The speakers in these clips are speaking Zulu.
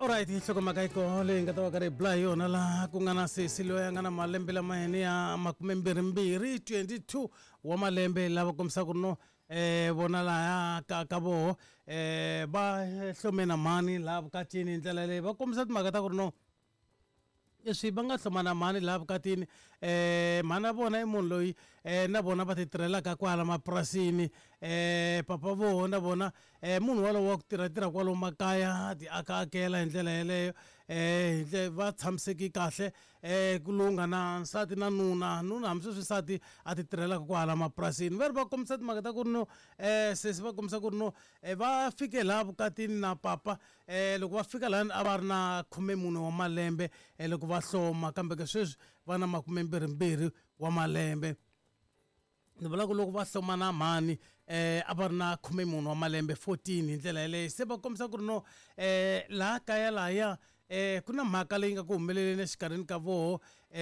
Alright, hlokomhaka iko leyi nga ta va ka ri bula hi yona laha ku nga na sesi loyi a nga na malembe lama hene ya 22 wa malembe lava kombisaka no vona laha ka voho va hlome na mhani laha vukatini hi ndlela leyi va kombisa timhaka ta ku ri no leswi va nga hlomana mhani laha vukatini mhani ya vona i munhu loyi na vona va ti tirhelaka kwala mapurasini papa voho na vona munhu walowo wa ku tirha kwalomu makaya ti akela hi ndlela yeleyo va tshamiseki kahle ku lowu nga na nsati na nuna hambi sweswi nsati a ti tirhelaka kwala mapurasini va ri va kombisa timhaka ta ku ri no sesi va kombisa ku ri no va fike laha vukatini na papa loko va fika laha a va ri na 14 wa malembe loko va hloma kambe ke sweswi va na 22 wa malembe ni vula ku loko va hloma na mhani a va ri na 14 wa malembe 14 hi ndlela yeleyo se va kombisa ku ri no laha kaya lahaya ku na mhaka leyi nga ku humeleleni exikarhini ka voho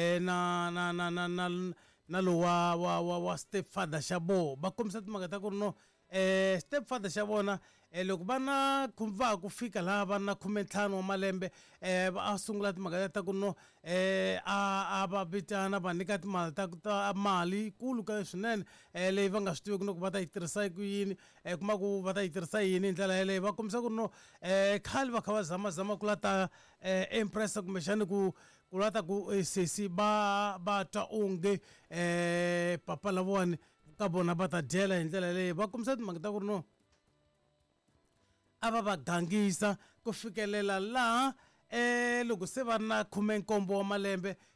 na lowu wa stepfather xa voho va kombisa timhaka ta ku ri no stepfather xa vona loko va ku fika laha va na 15 wa malembe a sungula timhaka ta ku no a va vitana va nyika timali ta mali kulu ka swinene leyi va nga swi tiveki no ku va ta yi tirhisa ku yini kuma ku va ta yi tirhisa yini hi ndlela yeleyo va kombisa ku ri no khale va kha va zamazama ku lata impressa kumbexani ku lata ku sesi va twa onge papa lavawani ka vona va ta dyela hi ndlela leyi va kombisa timhaka ta ku ri no a va gangisa ku fikelela laha loko se va ri na 17 wa malembe